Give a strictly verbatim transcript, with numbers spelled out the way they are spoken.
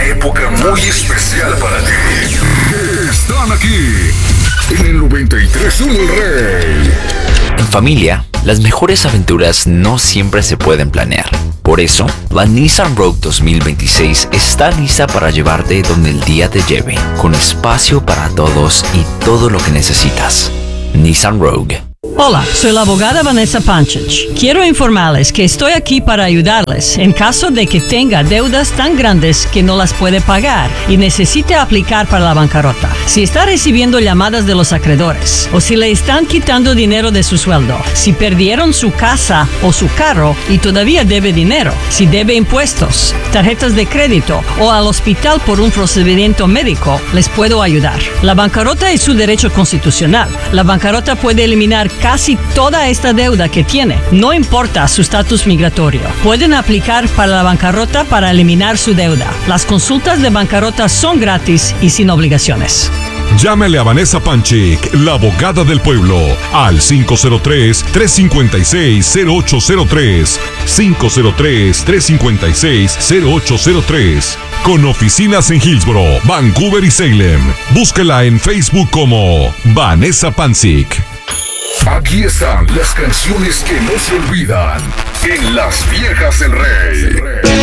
época muy especial para ti. Están aquí en el noventa y tres uno El Rey. En familia, las mejores aventuras no siempre se pueden planear. Por eso, la Nissan Rogue dos mil veintiséis está lista para llevarte donde el día te lleve, con espacio para todos y todo lo que necesitas. Nissan Rogue. Hola, soy la abogada Vanessa Panchich. Quiero informarles que estoy aquí para ayudarles en caso de que tenga deudas tan grandes que no las puede pagar y necesite aplicar para la bancarrota. Si está recibiendo llamadas de los acreedores o si le están quitando dinero de su sueldo, si perdieron su casa o su carro y todavía debe dinero, si debe impuestos, tarjetas de crédito o al hospital por un procedimiento médico, les puedo ayudar. La bancarrota es su derecho constitucional. La bancarrota puede eliminar casi toda esta deuda que tiene, no importa su estatus migratorio. Pueden aplicar para la bancarrota para eliminar su deuda. Las consultas de bancarrota son gratis y sin obligaciones. Llámele a Vanessa Panchik, la abogada del pueblo, al cinco cero tres, tres cinco seis, cero ocho cero tres, cinco cero tres, tres cinco seis, cero ocho cero tres, con oficinas en Hillsboro, Vancouver y Salem. Búsquela en Facebook como Vanessa Panchik. Aquí están las canciones que no se olvidan en Las Viejas del Rey.